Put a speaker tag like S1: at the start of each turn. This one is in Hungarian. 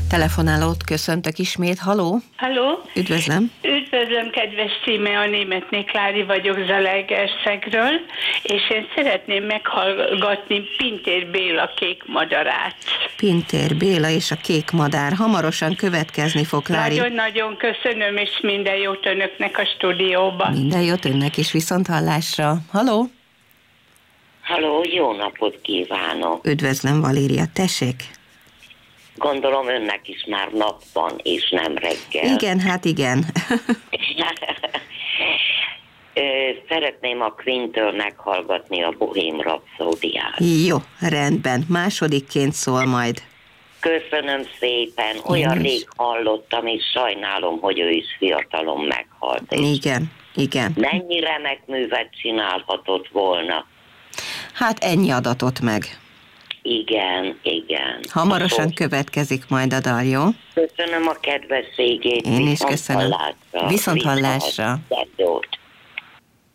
S1: Telefonálót köszöntök ismét. Halló?
S2: Halló?
S1: Üdvözlöm.
S2: Üdvözlöm, kedves címe, a Németné Klári vagyok Zalaegerszegről, és én szeretném meghallgatni Pintér Béla Kék madarát.
S1: Pintér Béla és a Kék madár. Hamarosan következni fog, Klári.
S2: Nagyon-nagyon köszönöm, és minden jót önöknek a stúdióban.
S1: Minden jót önnek is, viszonthallásra. Halló?
S3: Halló, jó napot kívánok!
S1: Üdvözlöm, Valéria, tessék.
S3: Gondolom önnek is már nap van, és nem reggel.
S1: Igen, hát igen.
S3: Szeretném a Queen-től meghallgatni a Bohém Rhapsódiát.
S1: Jó, rendben. Másodikként szól majd.
S3: Köszönöm szépen. Olyan rég hallottam, és sajnálom, hogy ő is fiatalon meghalt.
S1: Igen, igen.
S3: Mennyi remek művet csinálhatott volna.
S1: Hát ennyi adatot meg.
S3: Igen, igen.
S1: Hamarosan következik majd a dal, jó?
S3: Köszönöm a kedvességét.
S1: Én is köszönöm. Viszonthallásra.
S3: Viszonthallásra.